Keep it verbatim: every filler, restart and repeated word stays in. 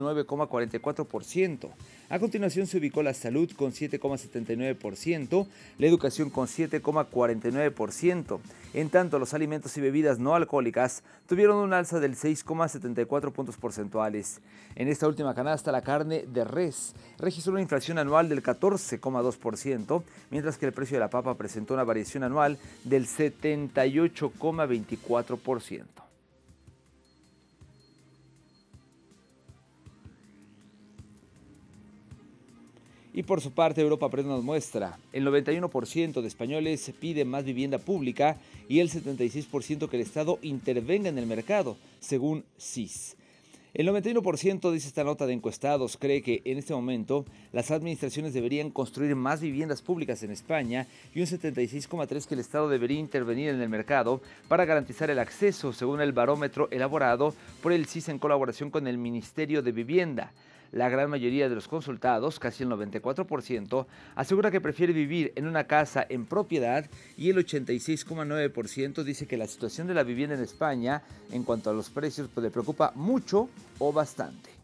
nueve coma cuarenta y cuatro por ciento. A continuación se ubicó la salud con siete coma setenta y nueve por ciento, la educación con siete coma cuarenta y nueve por ciento. En tanto, los alimentos y bebidas no alcohólicas tuvieron un alza del seis coma setenta y cuatro puntos porcentuales. En esta última canasta, la carne de res registró una inflación anual del catorce coma dos por ciento, mientras que el precio de la papa presentó una variación anual del setenta y ocho coma veinticuatro por ciento. Y por su parte, Europa Press nos muestra, el noventa y uno por ciento de españoles pide más vivienda pública y el setenta y seis por ciento que el Estado intervenga en el mercado, según C I S. El noventa y uno por ciento, dice esta nota de encuestados, cree que en este momento las administraciones deberían construir más viviendas públicas en España y un setenta y seis coma tres por ciento que el Estado debería intervenir en el mercado para garantizar el acceso, según el barómetro elaborado por el C I S en colaboración con el Ministerio de Vivienda. La gran mayoría de los consultados, casi el noventa y cuatro por ciento, asegura que prefiere vivir en una casa en propiedad y el ochenta y seis coma nueve por ciento dice que la situación de la vivienda en España en cuanto a los precios pues, le preocupa mucho o bastante.